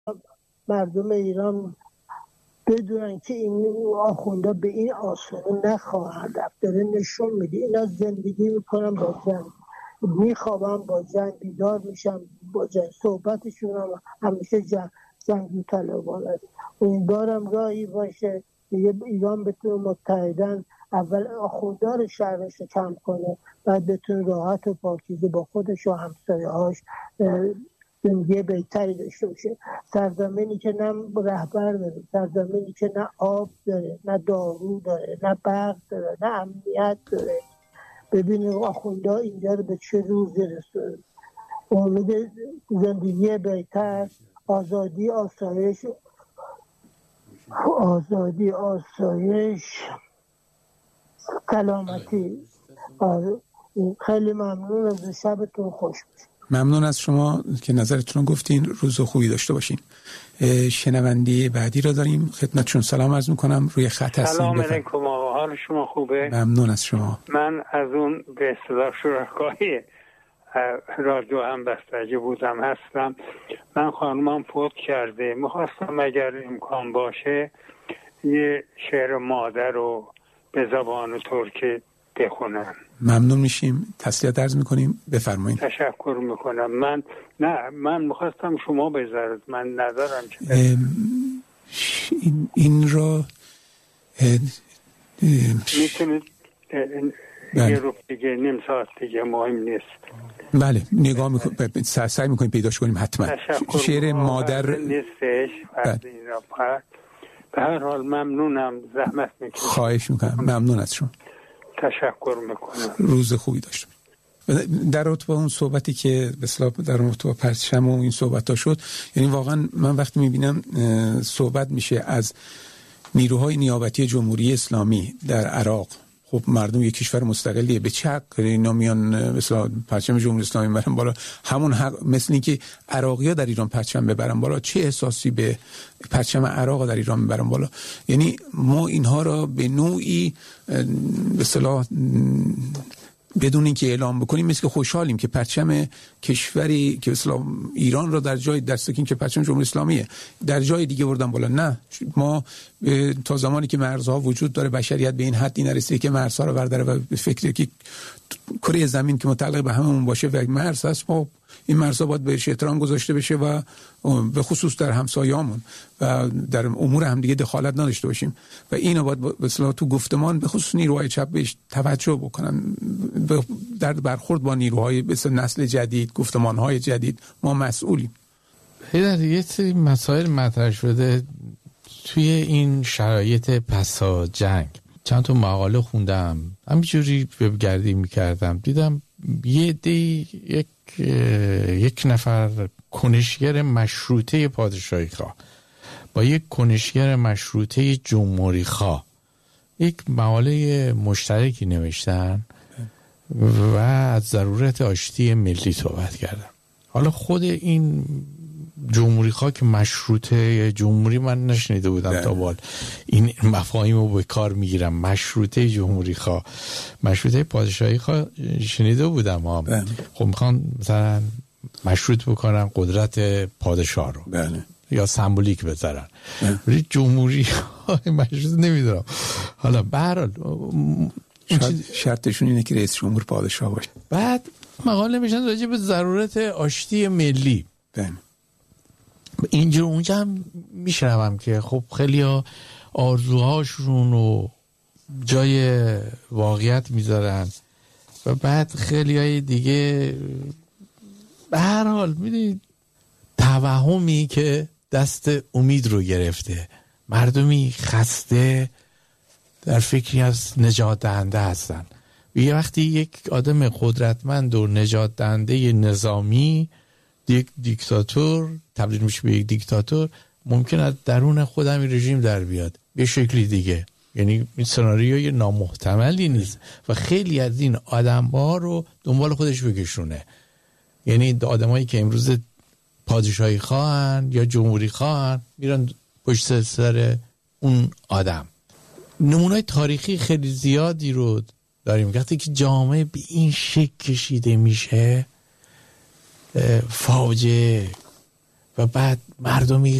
مردم ایران بدونن که این آخونده به این آسانی نخواهند رفت. داره نشون میده اینا زندگی میکنن با جنگ، میخوابن با جنگ، بیدار میشن با جنگ، صحبتشون هم همیشه جنگی طلبانه است. امیدوارم راهی باشه دیگه ایران بتونه متحدن اول آخوندار شهرش کم کنه، بعد بتونه راحت و پاکیزه با خودش و همسایه‌هاش زندگی بهتری داشته باشه. سرزمینی که نه رهبر داره، سرزمینی که نه آب داره، نه دارو داره، نه برق داره، نه امنیت داره. ببینید آخونده اینجا رو به چه روزی رسونه. امید زندگی بهتر، آزادی، آسایش، سلامتی. خیلی ممنون از شبتون خوش باشه. ممنون از شما که نظرتون رو گفتین. روز خوبی داشته باشین. شنونده بعدی را داریم، خدمتشون سلام عرض میکنم. روی خط هستین. سلام علیکم آقا، حال شما خوبه؟ ممنون از شما. من از اون به اصطلاح شرکای رادیو همبستگی بودم هستم. من خانمم فوت کرده، میخواستم اگر امکان باشه یه شعر مادر رو به زبان ترکی بخونم. ممنون میشیم، تسلیت عرض میکنیم، بفرمایید. تشکر میکنم. من میخواستم شما بذارید، من ندارم که این را میتونید یه رو دیگه، نیم ساعت دیگه، مهم نیست. بله نگاه میکنیم، سعی میکنیم پیداش کنیم حتما. شعر مادر نیستش به هر حال ممنونم، زحمت میکشید. خواهش میکنم، ممنون از شما، تشکر میکنم. روز خوبی داشته. در رابطه با اون صحبتی که به اصطلاح در رابطه با پرچم و این صحبت‌ها شد، یعنی واقعا من وقتی میبینم صحبت میشه از نیروهای نیابتی جمهوری اسلامی در عراق، خب مردم یک کشور مستقلیه، به چه حق اینا میان مثلا پرچم جمهوری اسلامی میبرن بالا؟ همون حق مثل اینکه عراقی‌ها در ایران پرچم ببرن بالا، چه احساسی به پرچم عراق در ایران میبرن بالا؟ یعنی ما اینها را به نوعی به اصطلاح بدون اینکه اعلام بکنیم مثل که خوشحالیم که پرچم کشوری که مثلا ایران را در جای دستکین که پرچم جمهوری اسلامیه در جای دیگه بردن بالا. نه، ما تا زمانی که مرزها وجود داره، بشریت به این حدی نرسیده که مرزها رو برداره و فکر که کره زمین که متعلق به هممون باشه و مرز هست، ما این مرزها باید بهش احترام گذاشته بشه و به خصوص در همسایه‌مون و در امور همدیگه دخالت نداشته باشیم و اینو باید به اصطلاح تو گفتمان به خصوص نیروهای چپ بهش توجه بکنن. در برخورد با نیروهای مثل نسل جدید، گفتمان‌های جدید ما مسئولیم. در یه سری مسائل مطرح شده توی این شرایط پسا جنگ. چند تا مقاله خوندم، همینجوری وبگردی میکردم، دیدم یک نفر کنشگر مشروطه پادشاهی خواه با یک کنشگر مشروطه جمهوری خواه یک مقاله مشترکی نوشتن و از ضرورت آشتی ملی صحبت کردن. حالا خود این جمهوری خواه که مشروطه جمهوری من نشنیده بودم تا بال، این مفاهیم رو به کار میگیرم. مشروطه جمهوری خواه، مشروطه پادشاهی خواه شنیده بودم ها. خب میخوان مثلا مشروط بکنن قدرت پادشاه رو یا سمبولیک بذارن، ولی جمهوری خواه مشروط نمیدونم. حالا به هر حال شرطشون اینه که رئیس جمهور پادشاه باشه. بعد مقاله نوشتن راجع به ضرورت آشتی ملی. اینجا اونجا هم میشنوم که خب خیلی ها آرزوهاشون رو جای واقعیت میذارن و بعد خیلی های دیگه به هر حال میدونید توهمی که دست امید رو گرفته، مردمی خسته در فکری از نجات دهنده هستن. یه وقتی یک آدم قدرتمند و نجات دهنده نظامی، یک دیکتاتور تبدیل میشه به یک دیکتاتور، ممکن است درون خود همین رژیم در بیاد به شکلی دیگه. یعنی این سناریوی نامحتملی نیست و خیلی از این آدم‌ها رو دنبال خودش بکشونه. یعنی آدمایی که امروز پادشاهی خواهن یا جمهوری خواهن میرن پشت سر اون آدم. نمونه‌های تاریخی خیلی زیادی رو داریم. وقتی که جامعه به این شکل کشیده میشه، فاجعه و بعد مردمی